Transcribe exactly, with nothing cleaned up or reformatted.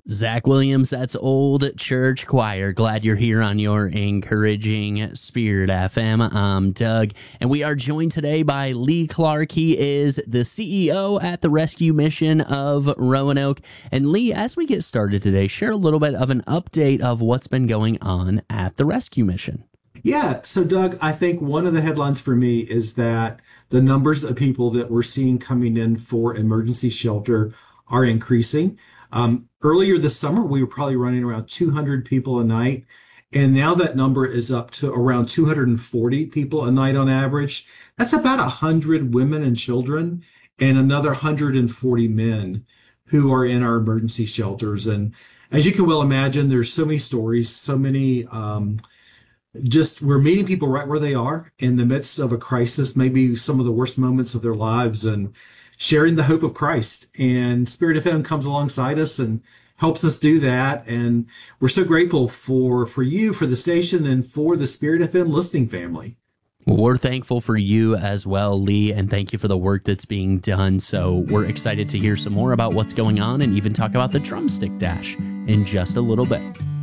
Zach Williams, that's Old Church Choir. Glad you're here on your encouraging Spirit F M. I'm Doug, and we are joined today by Lee Clark. He is the C E O at the Rescue Mission of Roanoke. And Lee, as we get started today, share a little bit of an update of what's been going on at the Rescue Mission. Yeah, so Doug, I think one of the headlines for me is that the numbers of people that we're seeing coming in for emergency shelter are increasing. Um, earlier this summer, we were probably running around two hundred people a night, and now that number is up to around two hundred forty people a night on average. That's about one hundred women and children and another one hundred forty men who are in our emergency shelters. And as you can well imagine, there's so many stories, so many um, just we're meeting people right where they are in the midst of a crisis, maybe some of the worst moments of their lives, and sharing the hope of Christ. And Spirit F M comes alongside us and helps us do that. And we're so grateful for, for you, for the station, and for the Spirit F M listening family. Well, we're thankful for you as well, Lee, and thank you for the work that's being done. So we're excited to hear some more about what's going on and even talk about the Drumstick Dash in just a little bit.